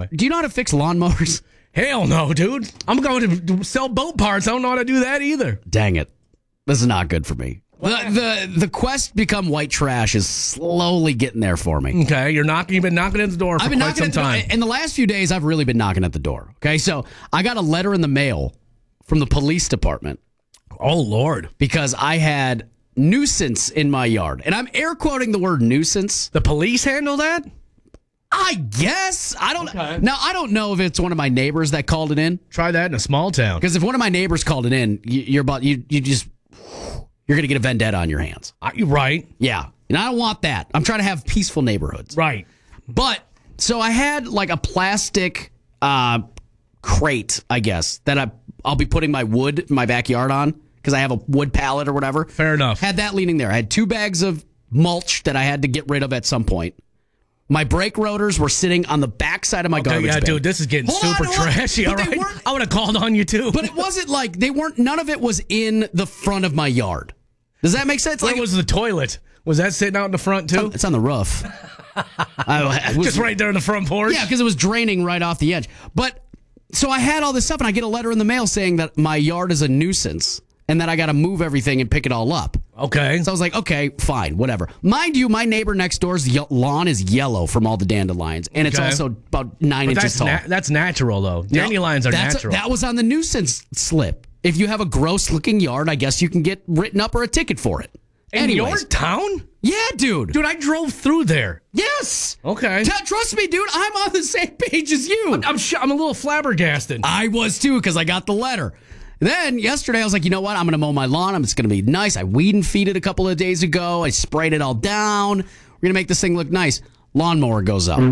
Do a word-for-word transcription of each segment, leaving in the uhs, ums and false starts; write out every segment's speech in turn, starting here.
anyway. Do you know how to fix lawnmowers? Hell no, dude. I'm going to sell boat parts. I don't know how to do that either. Dang it. This is not good for me. The, the the quest to become white trash is slowly getting there for me. Okay, you're knocking. You've been knocking at the door for I've been quite knocking some at the time. door. In the last few days, I've really been knocking at the door. Okay, so I got a letter in the mail from the police department. Oh, Lord. Because I had nuisance in my yard. And I'm air quoting the word nuisance. The police handle that? I guess. I don't Okay. Now, I don't know if it's one of my neighbors that called it in. Try that in a small town. Because if one of my neighbors called it in, you, you're about, you, you just, you're going to get a vendetta on your hands. Uh, you're right. Yeah. And I don't want that. I'm trying to have peaceful neighborhoods. Right. But, so I had like a plastic uh, crate, I guess, that I, I'll be putting my wood in my backyard on because I have a wood pallet or whatever. Fair enough. Had that leaning there. I had two bags of mulch that I had to get rid of at some point. My brake rotors were sitting on the backside of my Okay, garbage yeah, bin. dude, this is getting Hold super on, hold on. trashy. But All they right. weren't- I would have called on you, too. But it wasn't like, they weren't, none of it was in the front of my yard. Does that make sense? Where Like, was the toilet? Was that sitting out in the front, too? it's on the roof. I, I was, Just right there in the front porch? Yeah, because it was draining right off the edge. But so I had all this stuff, and I get a letter in the mail saying that my yard is a nuisance and that I got to move everything and pick it all up. Okay. So I was like, okay, fine, whatever. Mind you, my neighbor next door's ye- lawn is yellow from all the dandelions, and it's Okay. also about nine But inches that's, tall. na- that's natural, though. No, Dandelions are that's- natural. That was on the nuisance slip. If you have a gross-looking yard, I guess you can get written up or a ticket for it. in Anyways. your town? Yeah, dude. Dude, I drove through there. Yes. Okay. T- trust me, dude. I'm on the same page as you. I'm sh- I'm a little flabbergasted. I was too because I got the letter. Then yesterday I was like, you know what? I'm going to mow my lawn. It's going to be nice. I weed and feed it a couple of days ago. I sprayed it all down. We're going to make this thing look nice. Lawnmower goes up.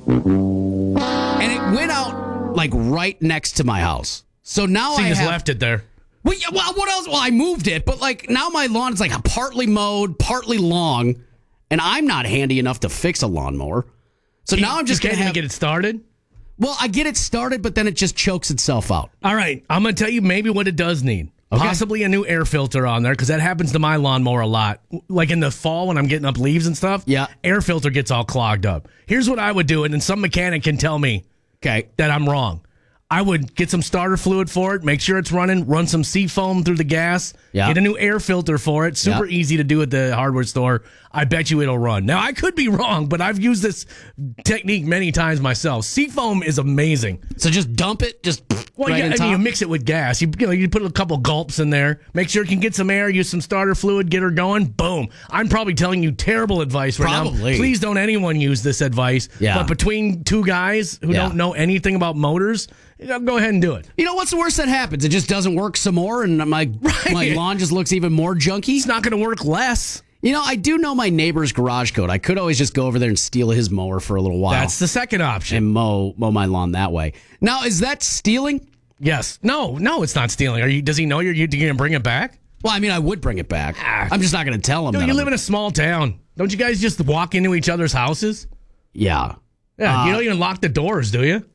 And it went out like right next to my house. So now So I you just have, left it there. Well, yeah, well, what else? Well, I moved it, but like now my lawn is like partly mowed, partly long, and I'm not handy enough to fix a lawnmower. So now I'm just you going can't to even have. get it started? Well, I get it started, but then it just chokes itself out. All right. I'm going to tell you maybe what it does need. Okay. Possibly a new air filter on there because that happens to my lawnmower a lot. Like in the fall when I'm getting up leaves and stuff. Yeah. Air filter gets all clogged up. Here's what I would do, and then some mechanic can tell me Okay. that I'm wrong. I would get some starter fluid for it, make sure it's running, run some Seafoam through the gas, Yeah. get a new air filter for it. Super Yeah. easy to do at the hardware store. I bet you it'll run. Now, I could be wrong, but I've used this technique many times myself. Seafoam is amazing. So just dump it, just Well, right yeah, in I top? mean, you mix it with gas. You, you know, you put a couple gulps in there. Make sure it can get some air. Use some starter fluid. Get her going. Boom. I'm probably telling you terrible advice right Probably. now. Please don't anyone use this advice. Yeah. But between two guys who Yeah. don't know anything about motors, you know, go ahead and do it. You know what's the worst that happens? It just doesn't work some more, and my my lawn just looks even more junky. It's not going to work less. You know, I do know my neighbor's garage code. I could always just go over there and steal his mower for a little while That's the second option. and mow mow my lawn that way. Now, is that stealing? Yes. No, no, it's not stealing. Are you? Does he know you're, you're going to bring it back? Well, I mean, I would bring it back. Ah. I'm just not going to tell him. Dude, that you I'm- live in a small town. Don't you guys just walk into each other's houses? Yeah. Yeah. Uh, you don't even lock the doors, do you?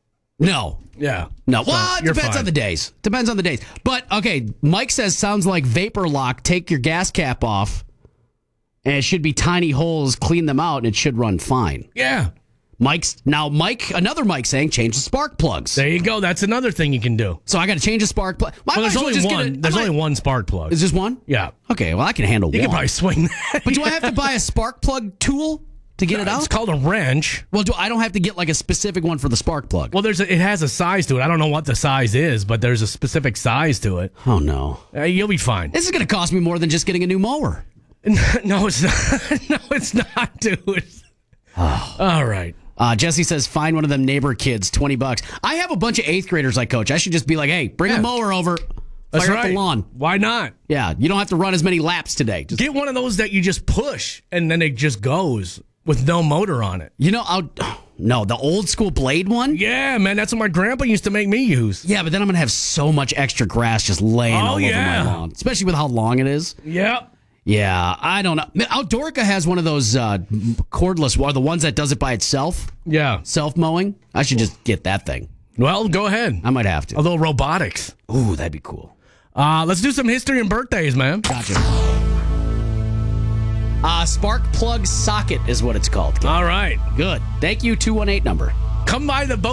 No. Yeah. No. So, Well, it you're depends fine. on the days. Depends on the days. But, okay, Mike says sounds like vapor lock. Take your gas cap off, and it should be tiny holes. Clean them out, and it should run fine. Yeah. Mike's now Mike, another Mike saying change the spark plugs. There you go. That's another thing you can do. So I got to change the spark plug. Well, there's only one. There's only one spark plug. Is this one? Yeah. Okay, well I can handle You one. can probably swing that. But do I have to buy a spark plug tool to get it out? It's called a wrench. Well, do I don't have to get like a specific one for the spark plug? Well, there's a, it has a size to it. I don't know what the size is, but there's a specific size to it. Oh no, Uh, you'll be fine. this is going to cost me more than just getting a new mower. No, it's not. No, it's not, dude. All right. Uh, Jesse says, find one of them neighbor kids, twenty bucks. I have a bunch of eighth graders I coach. I should just be like, hey, bring Yeah. a mower over. That's Fire up right. the lawn. Why not? Yeah, you don't have to run as many laps today. Just, Get one of those that you just push and then it just goes with no motor on it. you know, I'll, no, the old school blade one? Yeah, man. That's what my grandpa used to make me use. Yeah, but then I'm going to have so much extra grass just laying Oh, all yeah. over my lawn, especially with how long it is. Yep. Yeah, I don't know. Outdoorica has one of those uh, cordless, or the ones that does it by itself, Yeah. self mowing. I should just get that thing. Well, go ahead. I might have to. A little robotics. Ooh, that'd be cool. Uh, let's do some history and birthdays, man. Gotcha. Uh, spark plug socket is what it's called. All right. Good. Thank you, two one eight number. Come by the boat.